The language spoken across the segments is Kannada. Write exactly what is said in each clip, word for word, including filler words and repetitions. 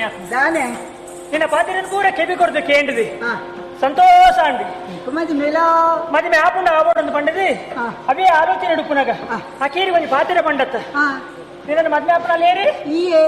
దానే నిన్న పాతిరని కూడా కెబి కొడుతు కేంటిది సంతోష అండి మధ్యలో మధ్య ఆపుండ ఆబోడు పండిది అవే ఆలోచన ఎడుకున్నాక ఆ కీరి కొంచెం పాతిర పండత్త నిన్న మధ్య ఆపణ లేరి ఈయే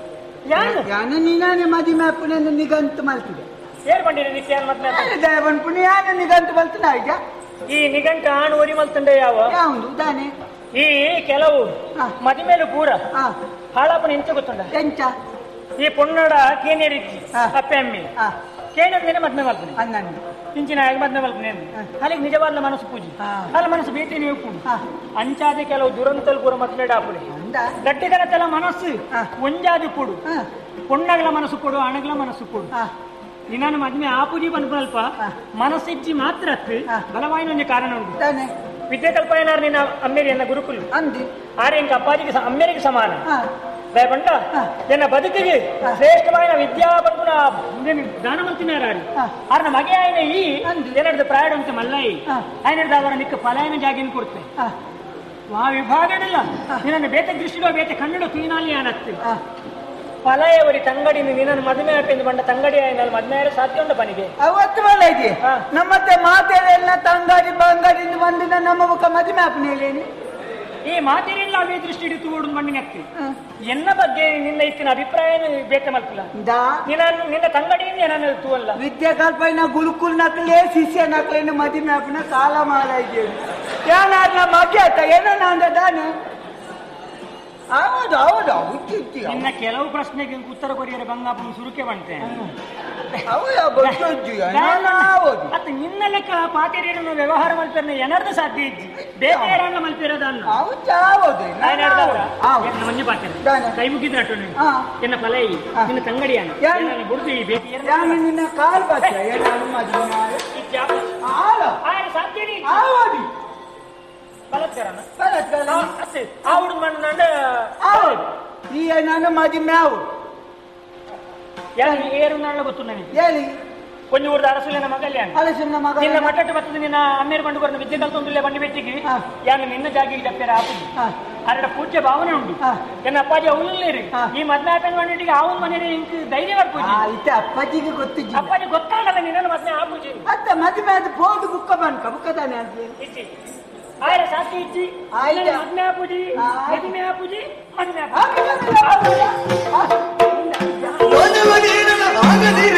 ನೀನೇ ಮದಿ ಮ್ಯಾಪುನ ನಿಗಂತು ಮಲ್ತಿದೆ ಏನ್ ಬಂದಿರಿ ನಿತ್ಯ ಮಧ್ಯ ದೇವನ್ ಪುಣ್ಯಾನ ನಿಗಂತು ಮಲ್ತನ ಈಗ ಈ ನಿಗಂಟ ಆಣು ಒರಿ ಮಲ್ತಂಡೆ ಯಾವ ಯಾವುದು ದಾನೆ ಈ ಕೆಲವು ಮದಿ ಮೇಲೆ ಪೂರ ಹಾಳಪ್ಪನ ಎಂತ ಗೊತ್ತುಂಡ ಎಂಚ ಈ ಪೊನ್ನಡ ಕೇನೇರಿಚ್ಚಿ ಅಪ್ಪೆ ಅಮ್ಮಿ ಕೇನೇರಿ ಮದ್ಮೆ ಮಲ್ತೀನಿ ಅನ್ನನ್ನು పించిన మధ్య నేను అలాగే నిజవాళ్ళ మనసు పూజ వాళ్ళ మనసు బీటి నేర్పుడు అంచాది ಕೆಲವು దురంతలు కూడా మతలేడాపుడు గట్టిగా తెల మనస్సు ಒಂಜಾದಿ ಪುಡು ಪೊಣ್ಣಗಲ ಮನಸ್ಸು ಕೊಡು ಅಣಗಲ ಮನಸ್ಸು ಕೊಡು ನಿನ್ನ ಮದ್ಮೆ ಆಪುಜಿ ಬಂದ್ಬಲ್ಪ ಮನಸ್ಸಿಜ್ಜಿ ಮಾತ್ರ ಬಲವಾಯಿನ ಒಂದು ಕಾರಣ ಉಂಟು ವಿದ್ಯೆ ಕಲ್ಪನಾರ್ ನಿನ್ನ ಅಮ್ಮೇರಿ ಎನ್ನ ಗುರುಕುಲು ಆರೆ ಇಂಕ ಅಪ್ಪಾಜಿಗೆ ಅಮ್ಮೇರಿಗೆ ಸಮಾನ రేపంట నిన్న బతుకికి శ్రేష్టమైన విద్యా పనుకున్న నేను దానమంతున్నారు ఆయన ಮಗೆ ఆయన ಈ ಏನಾದ್ರು ಪ್ರಾಯಡ್ ಅಂತ ಮಲ್ಲೈ ఆయన ಅವರ ನಿಕ್ಕ ಪಲಾಯನ ಜಾಗಿನ ಕೊಡ್ತೆ ಆ ವಿಭಾಗನಲ್ಲ ನಿನ್ನ ಬೇತೆ ದೃಷ್ಟಿలో ಬೇತೆ ಕನ್ನಡ ತಿನಾಲಿ ಅನ್ನತ್ತೆ ಪಲಾಯವರಿ ತಂಗಡಿ ನಿನ್ನ ಮದುವೆ ಆಪೆಂದು ಬಂಡ ತಂಗಡಿ ఆయన ಮದುವೆ ಸಾಧ್ಯ ಉಂಟ ಬನಿಗೆ ಅವತ್ತು ಮಲ್ಲೈತಿ ನಮ್ಮತ್ತೆ ಮಾತೆಲ್ಲ ತಂಗಡಿ ಬಂಗಡಿ ಬಂದಿನ ನಮ್ಮ ಮುಖ ಮದುವೆ ಆಪನೇಲೇನಿ ಈ ಮಾತಿರಲ್ಲ ಅವೇ ದೃಷ್ಟಿ ಇಟ್ಟು ಓಡು ಮಣ್ಣಿನಕ್ಕೆ ಎನ್ನ ಬಗ್ಗೆ ನಿನ್ನ ಇತ್ತಿನ ಅಭಿಪ್ರಾಯ ಬೇಕೆ ಮಲ್ಪಿಲ್ಲ ನಿನ್ನ ನಿನ್ನ ತಂಗಡಿಯಿಂದ ಏನನ್ನ ತೂವಲ್ಲ ವಿದ್ಯೆ ಕಲ್ಪನ ಗುರುಕುಲ್ ನಕಲೇ ಶಿಷ್ಯ ನಕಲೇನು ಮದಿ ಮ್ಯಾಪಿನ ಕಾಲ ಮಾಲ ಇದ್ದೇವೆ ಏನಾದ್ಲ ಮಗ್ಗೆ ಆಯ್ತಾ ಏನನ್ನ ಅಂದ ದಾನೆ ಹೌದು ಹೌದು ನಿನ್ನ ಕೆಲವು ಪ್ರಶ್ನೆಗೆ ಉತ್ತರ ಕೊರಿಯರ ಬಂಗಾಪನ ಸುರುಕೆ ಬಂತೆ ಮತ್ತೆ ನಿನ್ನ ಲೆಕ್ಕ ಪಾತೇರಿಯನ್ನು ವ್ಯವಹಾರ ಮಲ್ಪೇರ ಏನಾರ್ದು ಸಾಧ್ಯ ಇಜ್ಜಿ ಬೇರೆ ಯಾರನ್ನ ಮಲ್ಪಿರೋದನ್ನ ಮಂಜು ಪಾತೇರ ಕೈ ಮುಗಿದ್ರೆ ಅಟ್ಟು ಎನ್ನ ಫಲೈ ನಿನ್ನ ತಂಗಡಿಯನ್ನ ಬುಡ್ದು ಈ ಬೇಟಿ ನಿನ್ನ ಕಾಲ್ ಸಾಧ್ಯ ಬಲತ್ಕಾರನ ಅಷ್ಟೇ ಆ ಹುಡುಗ ಮಣ್ಣಂಡ ಈ ನನ್ನ ಮದಿ ಮ್ಯಾವು ಏರು ನಾಳೆ ಗೊತ್ತು ನನಗೆ ಹೇಳಿ ಕೊಂಚ ಊರದ ಅರಸುಲಿನ ಮಗಲ್ಯ ಅರಸುಲಿನ ಮಗ ನಿನ್ನ ಮಟ್ಟಟ್ಟು ಬರ್ತದೆ ನಿನ್ನ ಅಮ್ಮೇರು ಬಂಡು ಬರೋದು ವಿದ್ಯೆ ಕಲ್ತೊಂದಿಲ್ಲ ಬಂಡಿ ಬೆಟ್ಟಿಗೆ ಯಾನು ನಿನ್ನ ಜಾಗಿಗೆ ಜಪ್ಪೇರ ಆಪುದು ಅರಡ ಪೂಜ್ಯ ಭಾವನೆ ಉಂಟು ಎನ್ನ ಅಪ್ಪಾಜಿ ಅವನಲ್ಲೇರಿ ಈ ಮದ್ವೆ ಆಪನ್ ಬಂಡಿಗೆ ಅವನ ಮನೇಲಿ ಇಂಕ್ ಧೈರ್ಯ ಬರ್ಪೂಜಿ ಆಯ್ತು ಅಪ್ಪಾಜಿಗೆ ಗೊತ್ತಿಜ್ಜಿ ಅಪ್ಪಾಜಿ ಗೊತ್ತಾಗಲ್ಲ ನಿನ್ನ ಮದ್ವೆ ಆಪೂಜಿ ಅತ್ತ ಮದ್ವೆ ಅದು ಬೋದು ಬುಕ್ಕ ಬಂದ್ಕ ಬುಕ್ಕದಾನೆ ಅಂತ ಇಚ್ಚಿ ಆಯ್ರ ಸಾಕಿ ಇಚ್ಚಿ ಮದ್ವೆ ಆಪೂಜಿ ಮದ್ವೆ ಆಪೂಜಿ ಮದ್ವೆ ಆಪೂಜಿ